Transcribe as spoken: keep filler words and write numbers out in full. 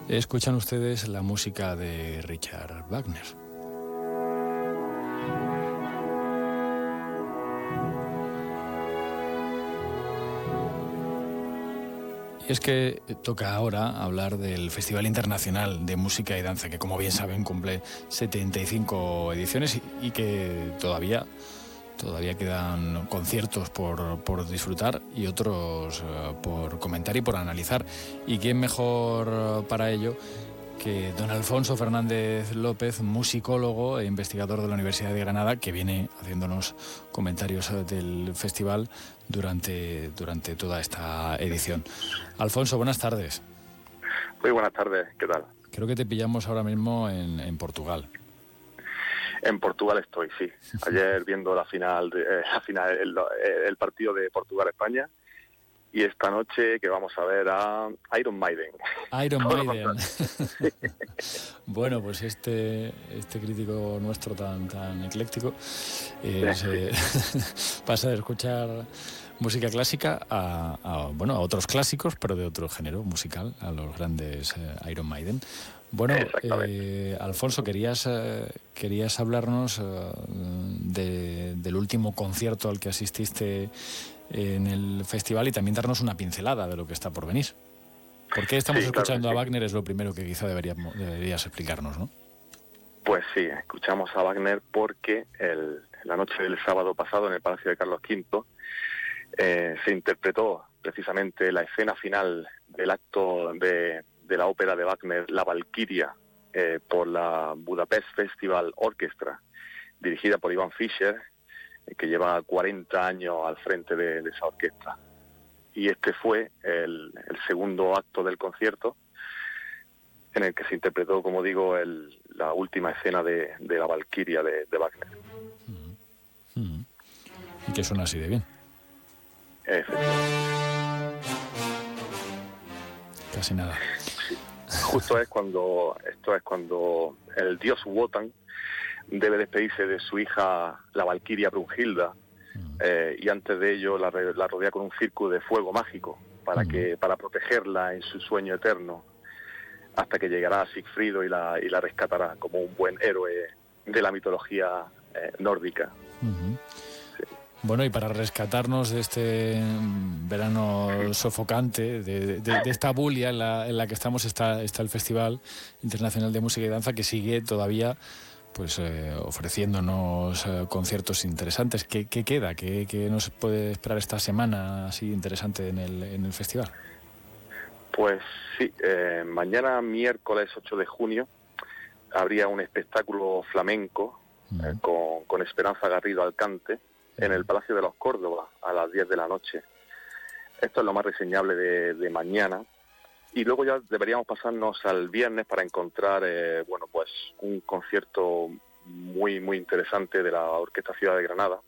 Escuchan ustedes la música de Richard Wagner. Y es que toca ahora hablar del Festival Internacional de Música y Danza, que como bien saben cumple setenta y cinco ediciones y, y que todavía, todavía quedan conciertos por, por disfrutar y otros uh, por comentar y por analizar. ¿Y quién mejor para ello que don Alfonso Fernández López, musicólogo e investigador de la Universidad de Granada, que viene haciéndonos comentarios del festival durante, durante toda esta edición? Alfonso, buenas tardes. Muy buenas tardes, ¿qué tal? Creo que te pillamos ahora mismo en, en Portugal. En Portugal estoy, sí. Ayer viendo la final, de, eh, la final el, el partido de Portugal-España. Y esta noche que vamos a ver a Iron Maiden. Iron Maiden. Bueno, pues este este crítico nuestro tan tan ecléctico eh, se pasa de escuchar música clásica a, a bueno a otros clásicos, pero de otro género musical, a los grandes eh, Iron Maiden. Bueno, eh, Alfonso, querías eh, querías hablarnos eh, de, del último concierto al que asististe en el festival y también darnos una pincelada de lo que está por venir. ¿Por qué estamos sí, escuchando claro, a Wagner? Es lo primero que quizá deberíamos, deberías explicarnos, ¿no? Pues sí, escuchamos a Wagner porque el, la noche del sábado pasado en el Palacio de Carlos quinto eh, se interpretó precisamente la escena final del acto de, de la ópera de Wagner, La Valquiria, eh, por la Budapest Festival Orchestra, dirigida por Ivan Fischer, que lleva cuarenta años al frente de, de esa orquesta. Y este fue el, el segundo acto del concierto, en el que se interpretó, como digo, el, la última escena de, de la Valquiria de, de Wagner. Mm. Mm. Y que suena así de bien. Efectivamente. Casi nada. Sí. Justo es cuando, esto es cuando el dios Wotan debe despedirse de su hija, la Valquiria Brunhilda, uh-huh. eh, y antes de ello la, la rodea con un círculo de fuego mágico para uh-huh. que para protegerla en su sueño eterno, hasta que llegará Sigfrido y la, y la rescatará como un buen héroe de la mitología eh, nórdica. Uh-huh. Sí. Bueno, y para rescatarnos de este verano sofocante, de, de, de esta bulia en la, en la que estamos, está, está el Festival Internacional de Música y Danza, que sigue todavía pues eh, ofreciéndonos eh, conciertos interesantes. ¿Qué, qué queda? ¿Qué, ¿Qué nos puede esperar esta semana así interesante en el, en el festival? Pues sí, eh, mañana miércoles ocho de junio habría un espectáculo flamenco uh-huh. eh, con, con Esperanza Garrido al cante uh-huh. en el Palacio de los Córdoba a las diez de la noche. Esto es lo más reseñable de, de mañana. Y luego ya deberíamos pasarnos al viernes para encontrar, eh, bueno, pues un concierto muy, muy interesante de la Orquesta Ciudad de Granada,